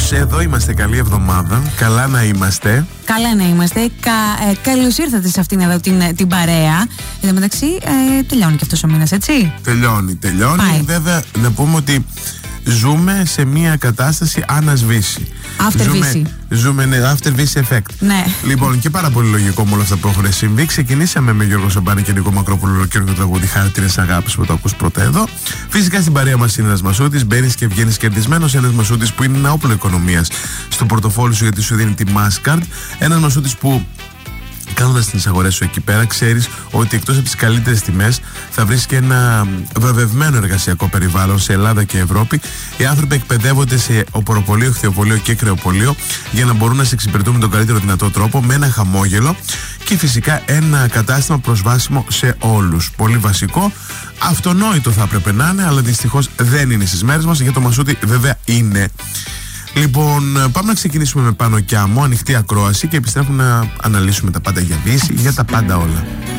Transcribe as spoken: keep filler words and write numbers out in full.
Καλώς, εδώ είμαστε. Καλή εβδομάδα. Καλά να είμαστε. Καλά να είμαστε. Κα, ε, καλώς ήρθατε σε αυτήν εδώ την, την παρέα. Εν τω μεταξύ, ε, τελειώνει και αυτός ο μήνας, έτσι. Τελειώνει, τελειώνει. Πάει. Βέβαια, να πούμε ότι ζούμε σε μια κατάσταση ανασβήση. After ζούμε, βύση. Ζούμε, ναι, after βύση effect. Ναι. Λοιπόν, και πάρα πολύ λογικό με όλα αυτά που έχουν συμβεί. Ξεκινήσαμε με Γιώργο Σαμπάνη και Νικό Μακρόπουλο, καινούργιο τραγούδι Χάρτινες Αγάπης που το ακούς πρώτα εδώ. Φυσικά στην παρέα μας είναι ένας Μασούτης. Μπαίνεις και βγαίνεις κερδισμένος. Ένας Μασούτης που είναι ένα όπλο οικονομίας στο πορτοφόλι σου, γιατί σου δίνει τη Mastercard. Ένας Μασούτης που, κάνοντας τις αγορές σου εκεί πέρα, ξέρεις ότι εκτός από τις καλύτερες τιμές θα βρεις και ένα βραβευμένο εργασιακό περιβάλλον σε Ελλάδα και Ευρώπη. Οι άνθρωποι εκπαιδεύονται σε οπωροπολείο, χθιοπολείο και κρεοπολείο για να μπορούν να σε εξυπηρετούν με τον καλύτερο δυνατό τρόπο, με ένα χαμόγελο και φυσικά ένα κατάστημα προσβάσιμο σε όλους. Πολύ βασικό, αυτονόητο θα έπρεπε να είναι, αλλά δυστυχώς δεν είναι στις μέρες μας. Για το Μασούτη βέβαια είναι. Λοιπόν, πάμε να ξεκινήσουμε με Πάνο Κιάμο, ανοιχτή ακρόαση, και επιστρέφουμε να αναλύσουμε τα πάντα για Δύση, για τα πάντα όλα.